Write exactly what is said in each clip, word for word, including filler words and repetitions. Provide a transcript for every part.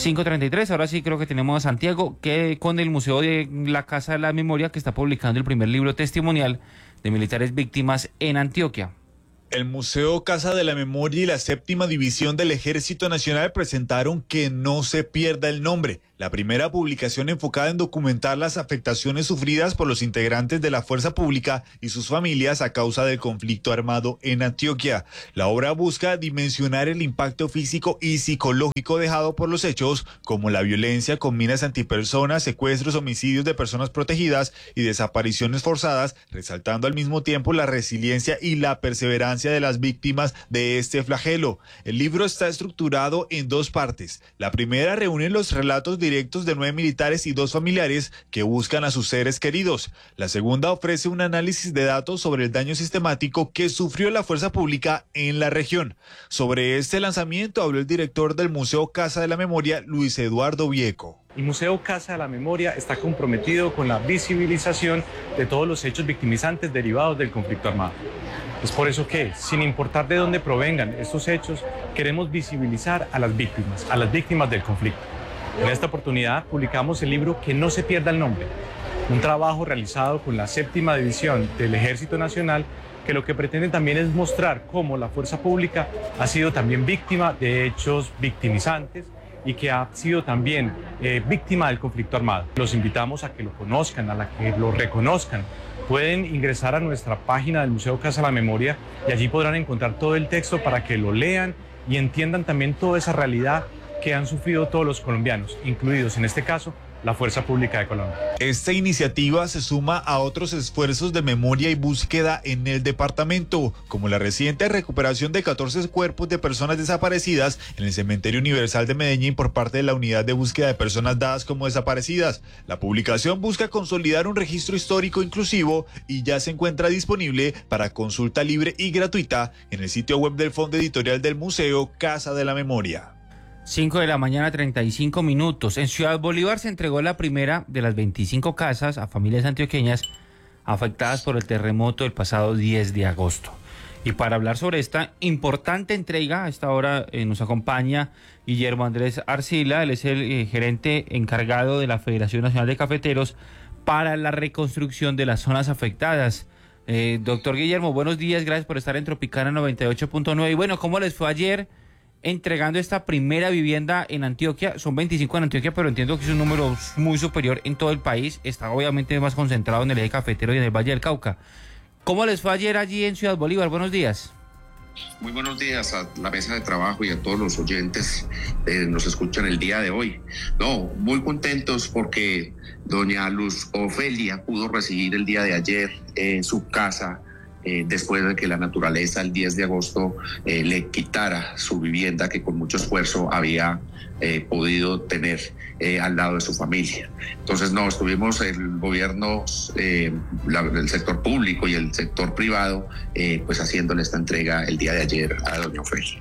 cinco treinta y tres, ahora sí creo que tenemos a Santiago, que con el Museo de la Casa de la Memoria, que está publicando el primer libro testimonial de militares víctimas en Antioquia. El Museo Casa de la Memoria y la Séptima División del Ejército Nacional presentaron Que no se pierda el nombre, la primera publicación enfocada en documentar las afectaciones sufridas por los integrantes de la fuerza pública y sus familias a causa del conflicto armado en Antioquia. La obra busca dimensionar el impacto físico y psicológico dejado por los hechos, como la violencia con minas antipersonas, secuestros, homicidios de personas protegidas y desapariciones forzadas, resaltando al mismo tiempo la resiliencia y la perseverancia de las víctimas de este flagelo. El libro está estructurado en dos partes. La primera reúne los relatos directos de nueve militares y dos familiares que buscan a sus seres queridos. La segunda ofrece un análisis de datos sobre el daño sistemático que sufrió la fuerza pública en la región. Sobre este lanzamiento habló el director del Museo Casa de la Memoria, Luis Eduardo Vieco. El Museo Casa de la Memoria está comprometido con la visibilización de todos los hechos victimizantes derivados del conflicto armado. Es por eso que, sin importar de dónde provengan estos hechos, queremos visibilizar a las víctimas, a las víctimas del conflicto. En esta oportunidad publicamos el libro Que no se pierda el nombre, un trabajo realizado con la Séptima División del Ejército Nacional, que lo que pretende también es mostrar cómo la fuerza pública ha sido también víctima de hechos victimizantes y que ha sido también eh, víctima del conflicto armado. Los invitamos a que lo conozcan, a la que lo reconozcan. Pueden ingresar a nuestra página del Museo Casa de la Memoria y allí podrán encontrar todo el texto para que lo lean y entiendan también toda esa realidad que han sufrido todos los colombianos, incluidos en este caso la Fuerza Pública de Colombia. Esta iniciativa se suma a otros esfuerzos de memoria y búsqueda en el departamento, como la reciente recuperación de catorce cuerpos de personas desaparecidas en el Cementerio Universal de Medellín por parte de la Unidad de Búsqueda de Personas dadas como desaparecidas. La publicación busca consolidar un registro histórico inclusivo y ya se encuentra disponible para consulta libre y gratuita en el sitio web del Fondo Editorial del Museo Casa de la Memoria. cinco de la mañana, treinta y cinco minutos. En Ciudad Bolívar se entregó la primera de las veinticinco casas a familias antioqueñas afectadas por el terremoto del pasado diez de agosto. Y para hablar sobre esta importante entrega, a esta hora eh, nos acompaña Guillermo Andrés Arcila. Él es el eh, gerente encargado de la Federación Nacional de Cafeteros para la reconstrucción de las zonas afectadas. Eh, doctor Guillermo, buenos días, gracias por estar en Tropicana noventa y ocho punto nueve. Y bueno, ¿cómo les fue ayer entregando esta primera vivienda en Antioquia? Son veinticinco en Antioquia, pero entiendo que es un número muy superior en todo el país. Está obviamente más concentrado en el eje cafetero y en el Valle del Cauca. ¿Cómo les fue ayer allí en Ciudad Bolívar? Buenos días. Muy buenos días a la mesa de trabajo y a todos los oyentes que eh, nos escuchan el día de hoy. No, muy contentos porque doña Luz Ofelia pudo recibir el día de ayer en eh, su casa, Eh, después de que la naturaleza el diez de agosto eh, le quitara su vivienda que con mucho esfuerzo había eh, podido tener eh, al lado de su familia. Entonces no, estuvimos el gobierno, eh, la, el sector público y el sector privado eh, pues haciéndole esta entrega el día de ayer a doña Ofelia.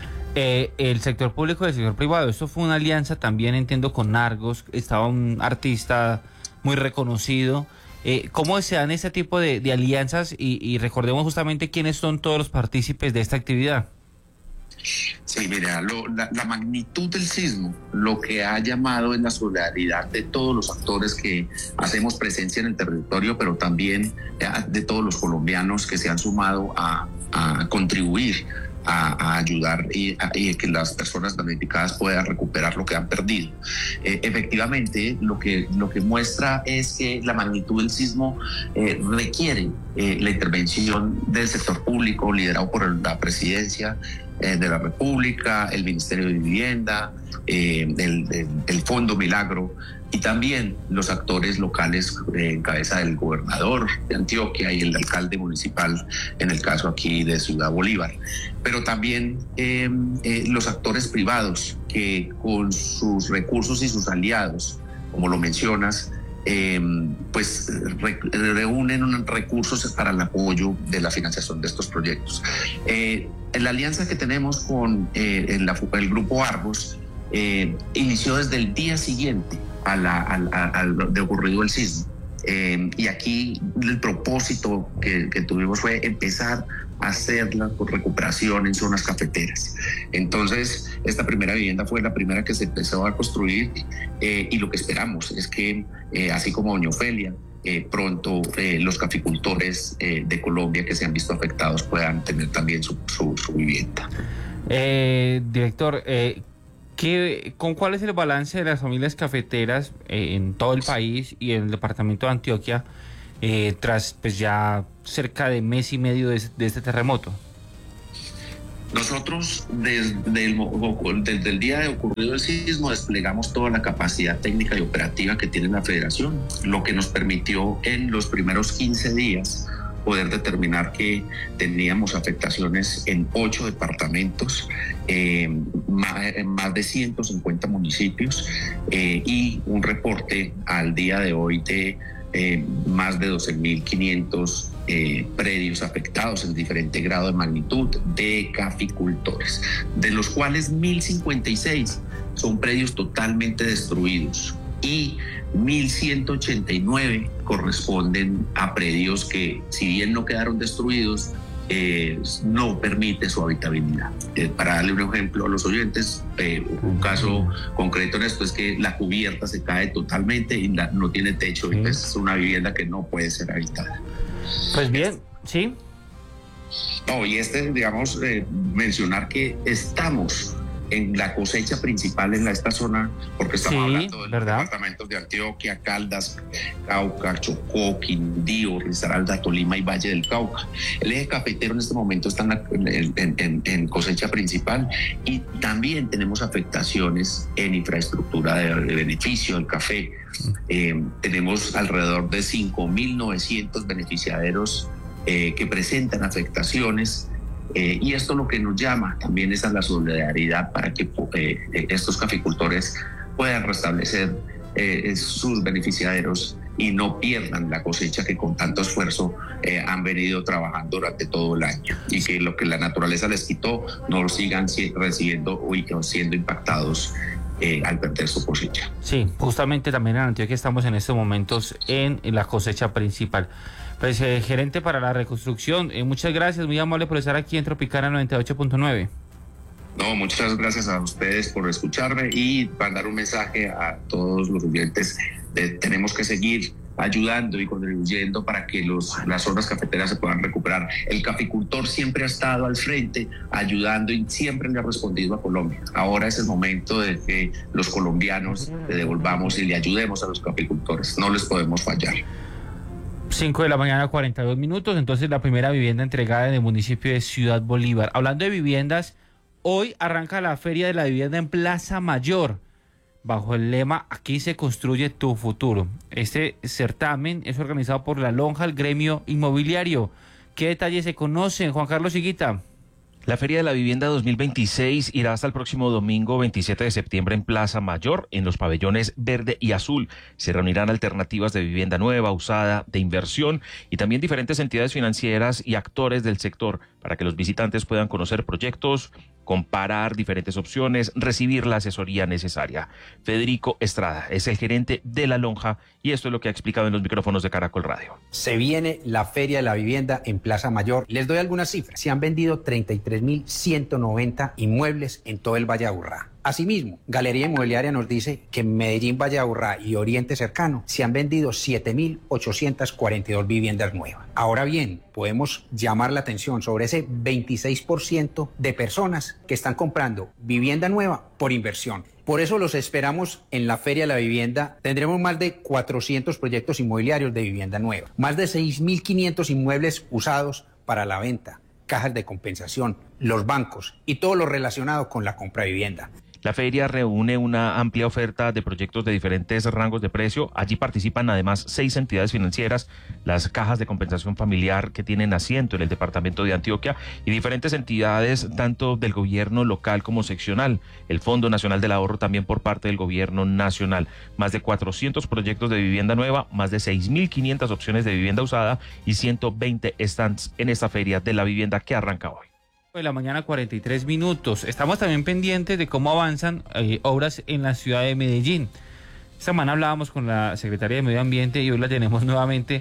Eh, el sector público y el sector privado, esto fue una alianza también, entiendo, con Argos, estaba un artista muy reconocido. Eh, ¿Cómo se dan este tipo de, de alianzas? Y, y recordemos justamente quiénes son todos los partícipes de esta actividad. Sí, mira, lo, la, la magnitud del sismo, lo que ha llamado es la solidaridad de todos los actores que hacemos presencia en el territorio, pero también de todos los colombianos que se han sumado a, a contribuir A, a ayudar y, a, y que las personas damnificadas puedan recuperar lo que han perdido. Eh, efectivamente, lo que, lo que muestra es que la magnitud del sismo eh, requiere eh, la intervención del sector público liderado por la presidencia eh, de la República, el Ministerio de Vivienda, eh, el, el, el Fondo Milagro, y también los actores locales eh, en cabeza del gobernador de Antioquia y el alcalde municipal, en el caso aquí de Ciudad Bolívar. Pero también eh, eh, los actores privados que con sus recursos y sus aliados, como lo mencionas, eh, pues re, reúnen unos recursos para el apoyo de la financiación de estos proyectos. Eh, en la alianza que tenemos con eh, en la, el Grupo Argos eh, inició desde el día siguiente a la, a, a, a de ocurrido el sismo. Eh, y aquí el propósito que, que tuvimos fue empezar hacer la recuperación en zonas cafeteras. Entonces, esta primera vivienda fue la primera que se empezó a construir eh, y lo que esperamos es que, eh, así como doña Ofelia, eh, pronto eh, los caficultores eh, de Colombia que se han visto afectados puedan tener también su, su, su vivienda. Eh, director, eh, ¿qué, ¿con cuál es el balance de las familias cafeteras eh, en todo el país y en el departamento de Antioquia eh, tras pues ya cerca de mes y medio de, de este terremoto? Nosotros desde el, desde el día de ocurrido el sismo desplegamos toda la capacidad técnica y operativa que tiene la Federación, lo que nos permitió en los primeros quince días poder determinar que teníamos afectaciones en ocho departamentos, eh, más, en más de ciento cincuenta municipios eh, y un reporte al día de hoy de eh, más de doce mil quinientos eh, predios afectados en diferente grado de magnitud de caficultores, de los cuales mil cincuenta y seis son predios totalmente destruidos y mil ciento ochenta y nueve corresponden a predios que, si bien no quedaron destruidos, eh, no permite su habitabilidad. Eh, para darle un ejemplo a los oyentes, eh, un caso concreto en esto es que la cubierta se cae totalmente y la, no tiene techo, sí. Entonces es una vivienda que no puede ser habitada. Pues bien, sí. No, y este, digamos, eh, mencionar que estamos en la cosecha principal en esta zona, porque estamos sí, hablando de los departamentos de Antioquia, Caldas, Cauca, Chocó, Quindío, Risaralda, Tolima y Valle del Cauca. El eje cafetero en este momento está en, en, en, en cosecha principal y también tenemos afectaciones en infraestructura de, de beneficio del café. Eh, tenemos alrededor de cinco mil novecientos beneficiaderos eh, que presentan afectaciones. Eh, y esto lo que nos llama también es a la solidaridad para que eh, estos caficultores puedan restablecer eh, sus beneficiaderos y no pierdan la cosecha que con tanto esfuerzo eh, han venido trabajando durante todo el año y que lo que la naturaleza les quitó no lo sigan recibiendo o siendo impactados eh, al perder su cosecha. Sí, justamente también en Antioquia estamos en estos momentos en, en la cosecha principal. Pues eh, gerente para la reconstrucción, eh, muchas gracias, muy amable por estar aquí en Tropicana noventa y ocho punto nueve. No, muchas gracias a ustedes por escucharme y mandar un mensaje a todos los oyentes. De, tenemos que seguir ayudando y contribuyendo para que los, las zonas cafeteras se puedan recuperar. El caficultor siempre ha estado al frente, ayudando y siempre le ha respondido a Colombia. Ahora es el momento de que los colombianos le devolvamos y le ayudemos a los caficultores. No les podemos fallar. cinco de la mañana, cuarenta y dos minutos. Entonces, la primera vivienda entregada en el municipio de Ciudad Bolívar. Hablando de viviendas, hoy arranca la Feria de la Vivienda en Plaza Mayor, bajo el lema Aquí se construye tu futuro. Este certamen es organizado por la Lonja, el gremio inmobiliario. ¿Qué detalles se conocen, Juan Carlos Higuita? La Feria de la Vivienda dos mil veintiséis irá hasta el próximo domingo veintisiete de septiembre en Plaza Mayor, en los pabellones verde y azul. Se reunirán alternativas de vivienda nueva, usada, de inversión y también diferentes entidades financieras y actores del sector para que los visitantes puedan conocer proyectos, comparar diferentes opciones, recibir la asesoría necesaria. Federico Estrada es el gerente de la Lonja y esto es lo que ha explicado en los micrófonos de Caracol Radio. Se viene la Feria de la Vivienda en Plaza Mayor. Les doy algunas cifras. Se han vendido treinta y tres mil ciento noventa inmuebles en todo el Valle de Aburrá. Asimismo, Galería Inmobiliaria nos dice que en Medellín, Valle de Aburrá y Oriente Cercano se han vendido siete mil ochocientas cuarenta y dos viviendas nuevas. Ahora bien, podemos llamar la atención sobre ese veintiséis por ciento de personas que están comprando vivienda nueva por inversión. Por eso los esperamos en la Feria de la Vivienda. Tendremos más de cuatrocientos proyectos inmobiliarios de vivienda nueva, más de seis mil quinientos inmuebles usados para la venta, cajas de compensación, los bancos y todo lo relacionado con la compra de vivienda. La feria reúne una amplia oferta de proyectos de diferentes rangos de precio. Allí participan además seis entidades financieras, las cajas de compensación familiar que tienen asiento en el departamento de Antioquia y diferentes entidades tanto del gobierno local como seccional. El Fondo Nacional del Ahorro también por parte del gobierno nacional. Más de cuatrocientos proyectos de vivienda nueva, más de seis mil quinientas opciones de vivienda usada y ciento veinte stands en esta feria de la vivienda que arranca hoy. De la mañana, cuarenta y tres minutos. Estamos también pendientes de cómo avanzan eh, obras en la ciudad de Medellín. Esta semana hablábamos con la secretaria de Medio Ambiente y hoy la tenemos nuevamente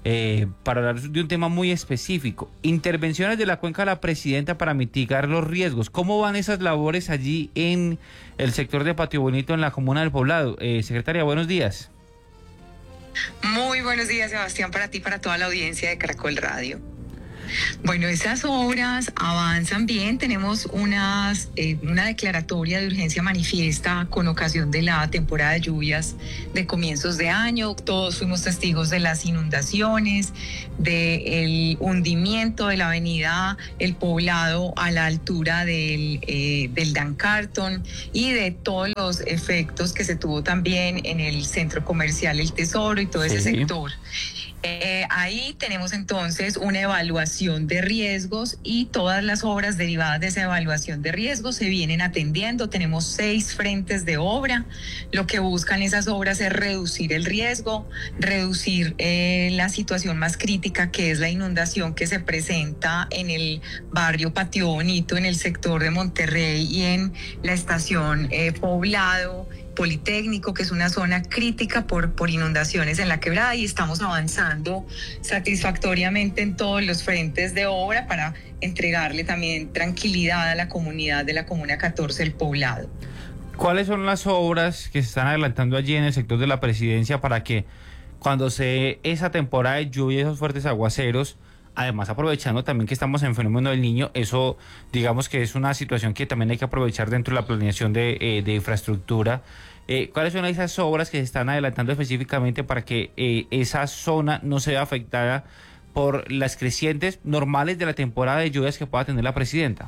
eh, para hablar de un tema muy específico. Intervenciones de la Cuenca de la Presidenta para mitigar los riesgos. ¿Cómo van esas labores allí en el sector de Patio Bonito, en la comuna del Poblado? Eh, secretaria, buenos días. Muy buenos días, Sebastián, para ti, para toda la audiencia de Caracol Radio. Bueno, esas obras avanzan bien. Tenemos unas, eh, una declaratoria de urgencia manifiesta con ocasión de la temporada de lluvias de comienzos de año. Todos fuimos testigos de las inundaciones, del hundimiento de la avenida El Poblado a la altura del, eh, del Dan Carton y de todos los efectos que se tuvo también en el centro comercial El Tesoro y todo ese Sí. sector. Eh, ahí tenemos entonces una evaluación de riesgos y todas las obras derivadas de esa evaluación de riesgos se vienen atendiendo. Tenemos seis frentes de obra. Lo que buscan esas obras es reducir el riesgo, reducir eh, la situación más crítica, que es la inundación que se presenta en el barrio Patio Bonito, en el sector de Monterrey y en la estación eh, Poblado Politécnico, que es una zona crítica por, por inundaciones en la quebrada, y estamos avanzando satisfactoriamente en todos los frentes de obra para entregarle también tranquilidad a la comunidad de la Comuna catorce del Poblado. ¿Cuáles son las obras que se están adelantando allí en el sector de la Presidencia para que cuando se dé esa temporada de lluvia, esos fuertes aguaceros, además aprovechando también que estamos en fenómeno del Niño, eso digamos que es una situación que también hay que aprovechar dentro de la planeación de, eh, de infraestructura? Eh, ¿Cuáles son esas obras que se están adelantando específicamente para que eh, esa zona no sea afectada por las crecientes normales de la temporada de lluvias que pueda tener la Presidenta?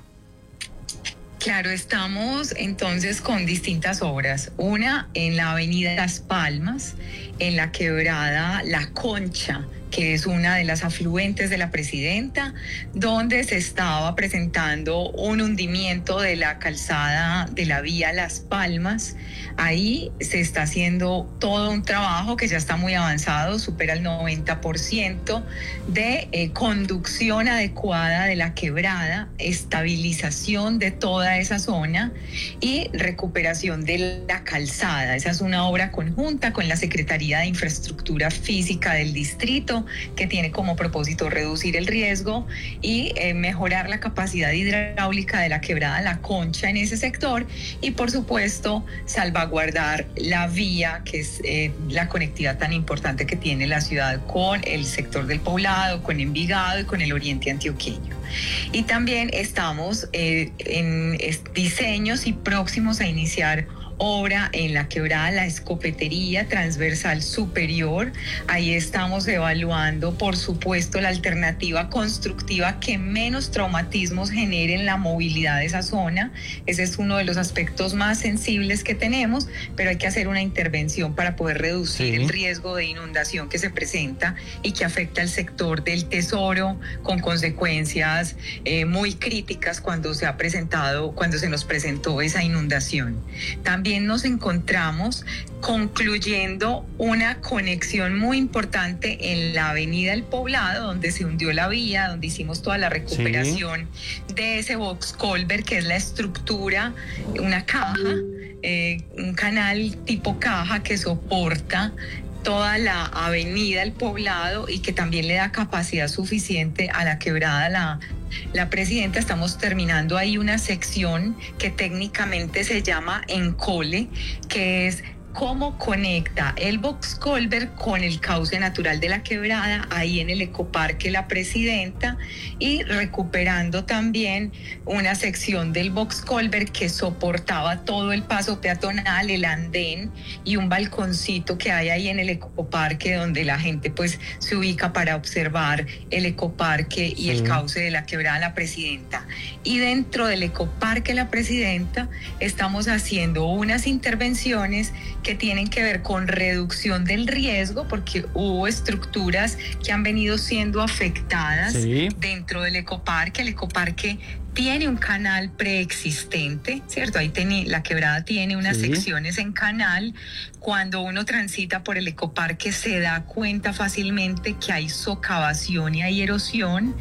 Claro, estamos entonces con distintas obras. Una en la avenida Las Palmas, en la quebrada La Concha, que es una de las afluentes de la Presidenta, donde se estaba presentando un hundimiento de la calzada de la vía Las Palmas. Ahí se está haciendo todo un trabajo que ya está muy avanzado, supera el noventa por ciento de eh, conducción adecuada de la quebrada, estabilización de toda esa zona y recuperación de la calzada. Esa es una obra conjunta con la Secretaría de Infraestructura Física del distrito, que tiene como propósito reducir el riesgo y eh, mejorar la capacidad hidráulica de la quebrada La Concha en ese sector y, por supuesto, salvaguardar la vía, que es eh, la conectividad tan importante que tiene la ciudad con el sector del Poblado, con Envigado y con el oriente antioqueño. Y también estamos eh, en diseños y próximos a iniciar obra en la quebrada La Escopetería transversal superior. Ahí estamos evaluando, por supuesto, la alternativa constructiva que menos traumatismos genere en la movilidad de esa zona. Ese es uno de los aspectos más sensibles que tenemos, pero hay que hacer una intervención para poder reducir sí. el riesgo de inundación que se presenta y que afecta al sector del Tesoro, con consecuencias eh, muy críticas cuando se ha presentado, cuando se nos presentó esa inundación. También También nos encontramos concluyendo una conexión muy importante en la avenida El Poblado, donde se hundió la vía, donde hicimos toda la recuperación sí. de ese box culvert, que es la estructura, una caja, eh, un canal tipo caja que soporta toda la avenida El Poblado y que también le da capacidad suficiente a la quebrada La La Presidenta. Estamos terminando ahí una sección que técnicamente se llama encole, que es cómo conecta el box culvert con el cauce natural de la quebrada, ahí en el ecoparque La Presidenta, y recuperando también una sección del box culvert que soportaba todo el paso peatonal, el andén y un balconcito que hay ahí en el ecoparque, donde la gente pues se ubica para observar el ecoparque y sí. el cauce de la quebrada La Presidenta. Y dentro del ecoparque La Presidenta estamos haciendo unas intervenciones que tienen que ver con reducción del riesgo, porque hubo estructuras que han venido siendo afectadas sí. dentro del ecoparque. El ecoparque tiene un canal preexistente, ¿cierto? Ahí tiene, la quebrada tiene unas sí. secciones en canal. Cuando uno transita por el ecoparque se da cuenta fácilmente que hay socavación y hay erosión,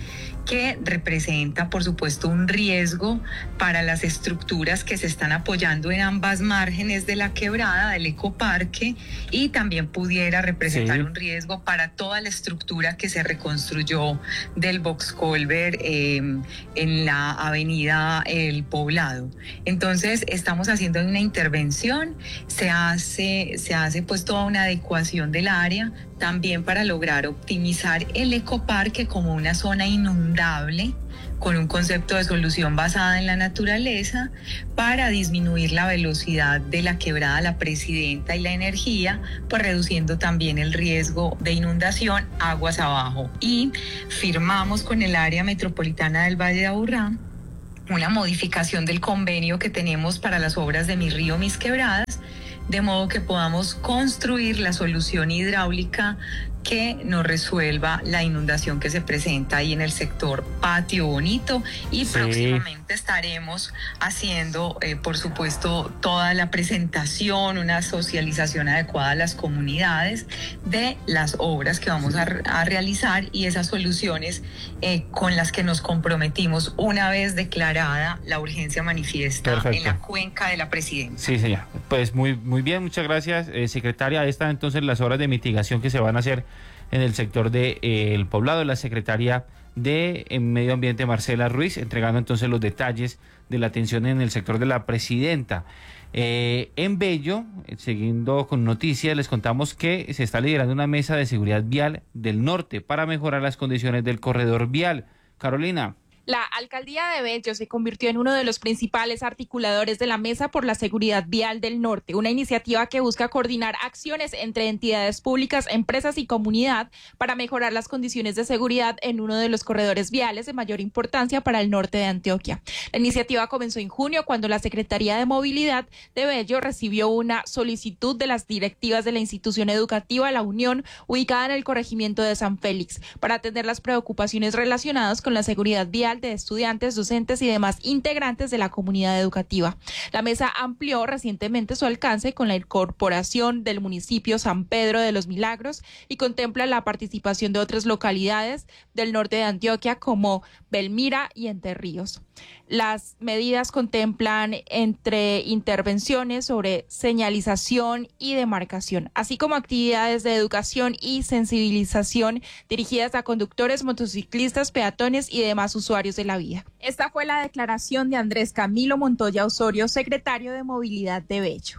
que representa, por supuesto, un riesgo para las estructuras que se están apoyando en ambas márgenes de la quebrada del ecoparque, y también pudiera representar sí. un riesgo para toda la estructura que se reconstruyó del Boxcolver eh, en la avenida El Poblado. Entonces, estamos haciendo una intervención, se hace, se hace pues toda una adecuación del área, también para lograr optimizar el ecoparque como una zona inundable, con un concepto de solución basada en la naturaleza, para disminuir la velocidad de la quebrada La Presidenta y la energía, pues reduciendo también el riesgo de inundación aguas abajo. Y firmamos con el área metropolitana del Valle de Aburrá una modificación del convenio que tenemos para las obras de Mi Río, Mis Quebradas, de modo que podamos construir la solución hidráulica que nos resuelva la inundación que se presenta ahí en el sector Patio Bonito, y sí. próximamente estaremos haciendo, eh, por supuesto, toda la presentación, una socialización adecuada a las comunidades de las obras que vamos a, a realizar y esas soluciones eh, con las que nos comprometimos una vez declarada la urgencia manifiesta Perfecto. En la cuenca de La Presidenta. Sí, señor. Pues muy, muy bien, muchas gracias, eh, secretaria. Ahí están entonces las obras de mitigación que se van a hacer en el sector de eh, El Poblado. La secretaria de eh, Medio Ambiente, Marcela Ruiz, entregando entonces los detalles de la atención en el sector de La Presidenta. Eh, en Bello, eh, siguiendo con noticias, les contamos que se está liderando una mesa de seguridad vial del norte para mejorar las condiciones del corredor vial. Carolina. La alcaldía de Bello se convirtió en uno de los principales articuladores de la Mesa por la Seguridad Vial del Norte, una iniciativa que busca coordinar acciones entre entidades públicas, empresas y comunidad para mejorar las condiciones de seguridad en uno de los corredores viales de mayor importancia para el norte de Antioquia. La iniciativa comenzó en junio, cuando la Secretaría de Movilidad de Bello recibió una solicitud de las directivas de la institución educativa La Unión, ubicada en el corregimiento de San Félix, para atender las preocupaciones relacionadas con la seguridad vial de estudiantes, docentes y demás integrantes de la comunidad educativa. La mesa amplió recientemente su alcance con la incorporación del municipio San Pedro de los Milagros y contempla la participación de otras localidades del norte de Antioquia como Belmira y Entre Ríos. Las medidas contemplan entre intervenciones sobre señalización y demarcación, así como actividades de educación y sensibilización dirigidas a conductores, motociclistas, peatones y demás usuarios de la vía. Esta fue la declaración de Andrés Camilo Montoya Osorio, secretario de Movilidad de Bello.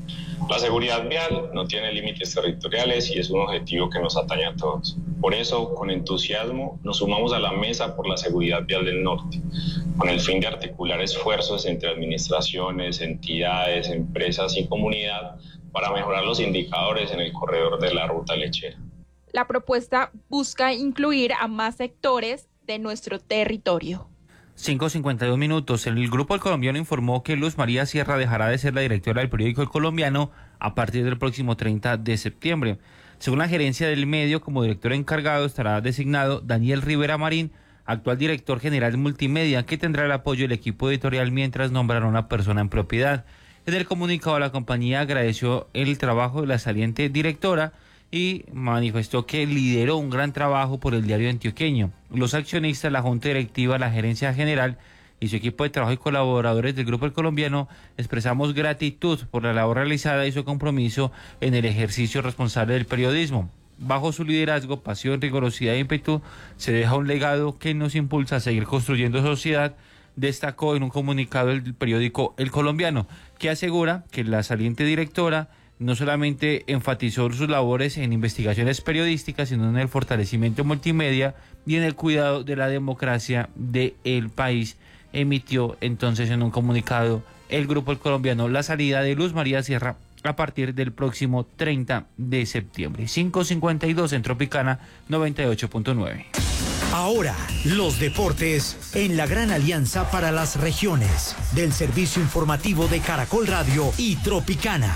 La seguridad vial no tiene límites territoriales y es un objetivo que nos atañe a todos. Por eso, con entusiasmo, nos sumamos a la Mesa por la Seguridad Vial del Norte, con el fin de articular esfuerzos entre administraciones, entidades, empresas y comunidad para mejorar los indicadores en el corredor de la ruta lechera. La propuesta busca incluir a más sectores de nuestro territorio. cinco cincuenta y dos minutos. El Grupo El Colombiano informó que Luz María Sierra dejará de ser la directora del periódico El Colombiano a partir del próximo treinta de septiembre. Según la gerencia del medio, como director encargado estará designado Daniel Rivera Marín, actual director general de multimedia, que tendrá el apoyo del equipo editorial mientras nombrará a una persona en propiedad. En el comunicado, la compañía agradeció el trabajo de la saliente directora y manifestó que lideró un gran trabajo por el diario antioqueño. Los accionistas, la junta directiva, la gerencia general y su equipo de trabajo y colaboradores del Grupo El Colombiano expresamos gratitud por la labor realizada y su compromiso en el ejercicio responsable del periodismo. Bajo su liderazgo, pasión, rigurosidad e ímpetu, se deja un legado que nos impulsa a seguir construyendo sociedad, destacó en un comunicado el periódico El Colombiano, que asegura que la saliente directora no solamente enfatizó sus labores en investigaciones periodísticas, sino en el fortalecimiento multimedia y en el cuidado de la democracia del país. Emitió entonces en un comunicado el Grupo El Colombiano la salida de Luz María Sierra a partir del próximo treinta de septiembre. cinco cincuenta y dos en Tropicana noventa y ocho punto nueve. Ahora, los deportes en la gran alianza para las regiones del servicio informativo de Caracol Radio y Tropicana.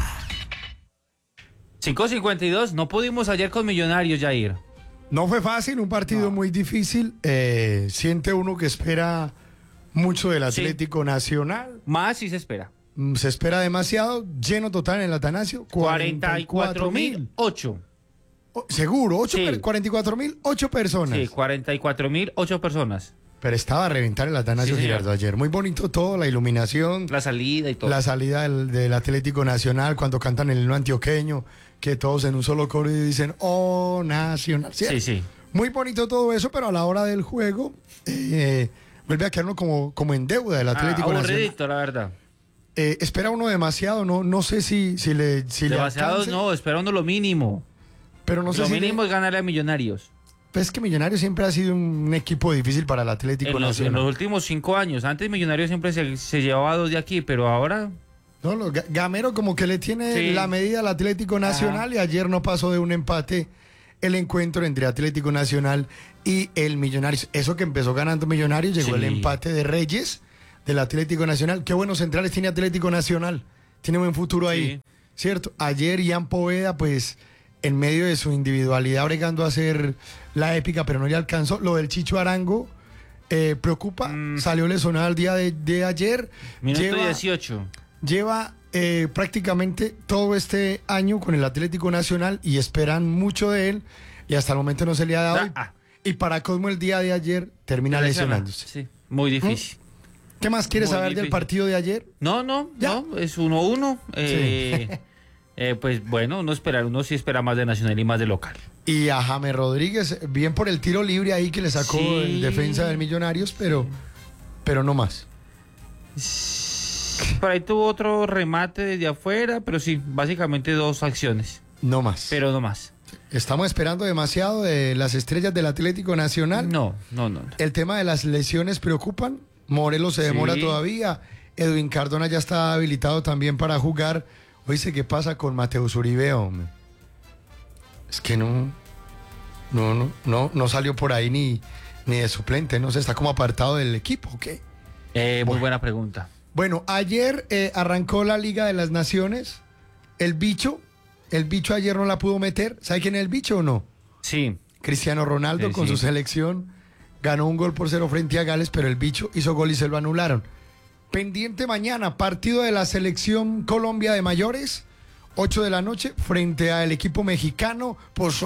cinco cincuenta y dos, no pudimos ayer con Millonarios, Jair. No fue fácil, un partido no. muy difícil. Eh, siente uno que espera mucho del Atlético sí. Nacional. Más si se espera. Se espera demasiado. Lleno total en el Atanasio. cuarenta y cuatro mil ocho. Oh, seguro, ocho Sí. per- cuarenta y cuatro mil, ocho personas. Sí, cuarenta y cuatro mil, ocho personas. Pero estaba a reventar el Atanasio Sí, señor. Girardot ayer. Muy bonito todo, la iluminación. La salida y todo. La salida del, del Atlético Nacional cuando cantan el himno antioqueño, que todos en un solo coro y dicen, oh, Nacional. ¿Cierto? Sí, sí. Muy bonito todo eso, pero a la hora del juego eh, vuelve a quedarnos como, como en deuda del Atlético ah, Nacional. aburridito, la verdad. Eh, espera uno demasiado, no, no sé si, si le si le Demasiado alcance, no, esperando lo mínimo. pero no sé lo si mínimo le- es ganarle a Millonarios. pues que Millonarios siempre ha sido un equipo difícil para el Atlético En los, en Nacional. los últimos cinco años. Antes Millonarios siempre se, se llevaba dos de aquí, pero ahora... No, lo- Ga- Gamero como que le tiene Sí. la medida al Atlético Nacional y ayer no pasó de un empate el encuentro entre Atlético Nacional y el Millonarios. Eso que empezó ganando Millonarios, llegó Sí. el empate de Reyes del Atlético Nacional. Qué buenos centrales tiene Atlético Nacional. Tiene buen futuro ahí, Sí. ¿cierto? Ayer Ian Poveda, pues, en medio de su individualidad, bregando a hacer la épica, pero no le alcanzó. Lo del Chicho Arango eh, preocupa. Mm. Salió lesionado el día de, de ayer. Minuto Lleva- dieciocho. Lleva eh, prácticamente todo este año con el Atlético Nacional y esperan mucho de él y hasta el momento no se le ha dado. Y- Ah, Y para Cosmo el día de ayer termina Se lesiona. lesionándose. Sí, muy difícil. ¿Qué más quieres Muy saber del difícil. partido de ayer? No, no, Ya. no, es uno uno. Eh, eh, pues bueno, uno espera, uno sí espera más de Nacional y más de local. Y a James Rodríguez, bien por el tiro libre ahí que le sacó Sí. el defensa del Millonarios, pero, pero no más. Por ahí tuvo otro remate desde afuera, pero sí, básicamente dos acciones, No más. pero no más. Estamos esperando demasiado de las estrellas del Atlético Nacional. No, no, no. no. El tema de las lesiones preocupan. Morelos se demora Sí. todavía. Edwin Cardona ya está habilitado también para jugar. Oíste, ¿qué pasa con Mateus Uribe, hombre? Es que no, no, no, no, no salió por ahí ni, ni de suplente, no sé, está como apartado del equipo, ¿ok? Eh, muy buena pregunta. Bueno, ayer eh, arrancó la Liga de las Naciones. El bicho, el bicho ayer no la pudo meter. ¿Sabe quién es el bicho o no? Sí. Cristiano Ronaldo Sí, con sí. su selección ganó un gol por cero frente a Gales, pero el bicho hizo gol y se lo anularon. Pendiente mañana, partido de la selección Colombia de mayores, ocho de la noche, frente al equipo mexicano. Pues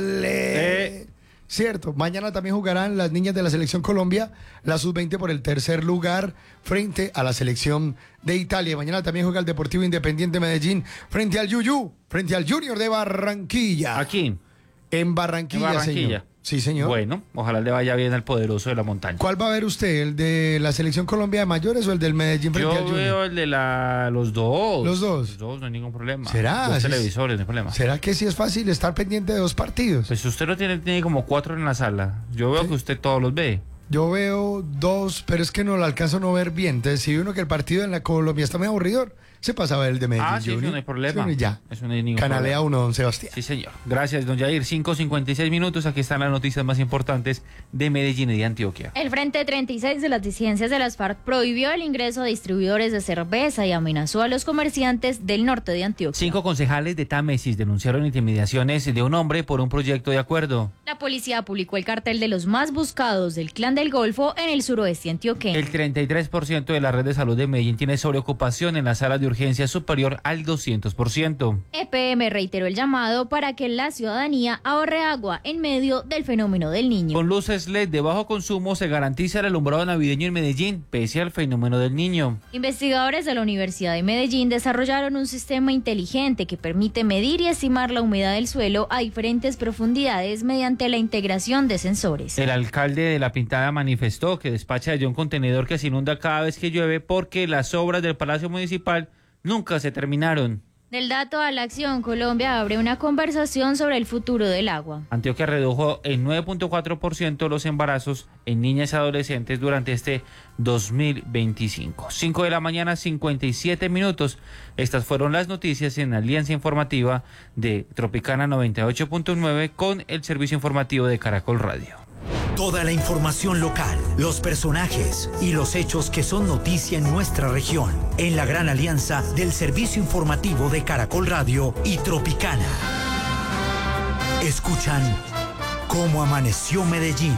órale. Eh. Cierto, mañana también jugarán las niñas de la selección Colombia, la sub veinte por el tercer lugar frente a la selección de Italia. Mañana también juega el Deportivo Independiente Medellín frente al Yuyu, frente al Junior de Barranquilla. Aquí, En Barranquilla, en Barranquilla. señor. Sí, señor. Bueno, ojalá le vaya bien al poderoso de la montaña. ¿Cuál va a ver usted? ¿El de la selección Colombia de mayores o el del Medellín frente al Yo Junior? veo el de la, los dos. Los dos. Los dos, no hay ningún problema. ¿Será? Los Así es. televisores, no hay problema. ¿Será que sí es fácil estar pendiente de dos partidos? Pues usted lo tiene, tiene como cuatro en la sala. Yo veo que usted todos los ve. Yo veo dos, pero es que no lo alcanzo a no ver bien. Entonces, si uno que el partido en la Colombia está muy aburridor, se pasa a ver el de Medellín Ah, sí, eso Junior. no hay problema. Sí, y ya. Eso no hay ningún Canalea problema. uno, don Sebastián. Sí, señor. Gracias, don Jair. cinco cincuenta y seis minutos. Aquí están las noticias más importantes de Medellín y de Antioquia. El Frente treinta y seis de las disidencias de las FARC prohibió el ingreso a distribuidores de cerveza y amenazó a los comerciantes del norte de Antioquia. Cinco concejales de Támesis denunciaron intimidaciones de un hombre por un proyecto de acuerdo. La policía publicó el cartel de los más buscados del Clan del Golfo en el suroeste antioqueño. El treinta y tres por ciento de la red de salud de Medellín tiene sobreocupación en las salas de urgencia superior al doscientos por ciento. E P M reiteró el llamado para que la ciudadanía ahorre agua en medio del fenómeno del niño. Con luces L E D de bajo consumo se garantiza el alumbrado navideño en Medellín, pese al fenómeno del niño. Investigadores de la Universidad de Medellín desarrollaron un sistema inteligente que permite medir y estimar la humedad del suelo a diferentes profundidades mediante la integración de sensores. El alcalde de La Pintada manifestó que despacha de un contenedor que se inunda cada vez que llueve porque las obras del Palacio Municipal nunca se terminaron. Del dato a la acción, Colombia abre una conversación sobre el futuro del agua. Antioquia redujo en nueve punto cuatro por ciento los embarazos en niñas y adolescentes durante este dos mil veinticinco. cinco de la mañana, cincuenta y siete minutos. Estas fueron las noticias en Alianza Informativa de Tropicana noventa y ocho punto nueve con el servicio informativo de Caracol Radio. Toda la información local, los personajes y los hechos que son noticia en nuestra región, en la gran alianza del servicio informativo de Caracol Radio y Tropicana. Escuchan Cómo Amaneció Medellín.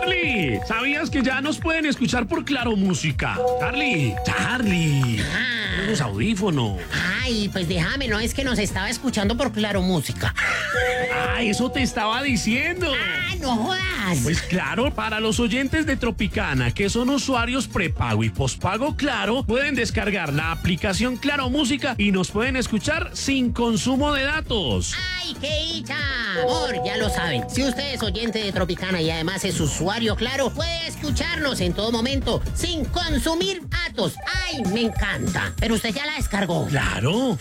Charlie, ¿sabías que ya nos pueden escuchar por Claro Música? Charlie, Charlie. Los audífonos. Ay, pues déjame, no es que nos estaba escuchando por Claro Música. Ah, eso te estaba diciendo. Ah, no jodas. Pues claro, para los oyentes de Tropicana, que son usuarios prepago y pospago Claro, pueden descargar la aplicación Claro Música y nos pueden escuchar sin consumo de datos. ¡Ay, qué dicha! Amor, ya lo saben, si usted es oyente de Tropicana y además es usuario Claro, puede escucharnos en todo momento sin consumir datos. ¡Ay, me encanta! Pero usted ya la descargó. ¡Claro!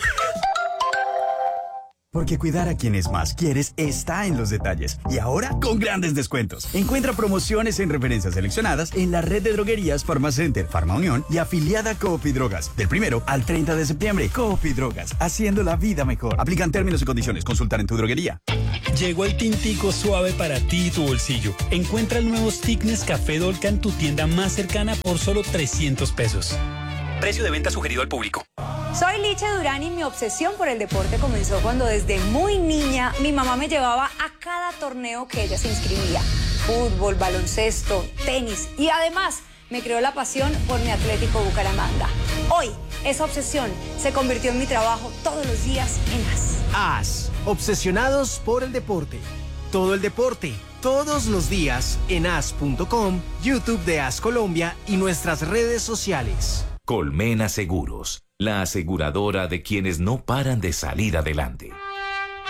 Porque cuidar a quienes más quieres está en los detalles. Y ahora, con grandes descuentos. Encuentra promociones en referencias seleccionadas en la red de droguerías Farmacenter, Farma Unión y afiliada Coop y Drogas. Del primero al treinta de septiembre, Coop y Drogas, haciendo la vida mejor. Aplican términos y condiciones. Consultar en tu droguería. Llegó el tintico suave para ti y tu bolsillo. Encuentra el nuevo stick Nescafé Dolca en tu tienda más cercana por solo trescientos pesos. Precio de venta sugerido al público. Soy Liche Durán y mi obsesión por el deporte comenzó cuando desde muy niña mi mamá me llevaba a cada torneo que ella se inscribía. Fútbol, baloncesto, tenis y además me creó la pasión por mi Atlético Bucaramanga. Hoy esa obsesión se convirtió en mi trabajo todos los días en A S. A S, obsesionados por el deporte. Todo el deporte, todos los días en A S punto com, YouTube de A S Colombia y nuestras redes sociales. Colmena Seguros, la aseguradora de quienes no paran de salir adelante.